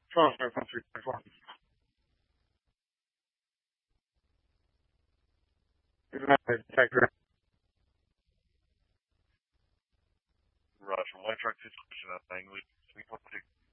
12.4. Roger. White truck situation at Langley 3.6.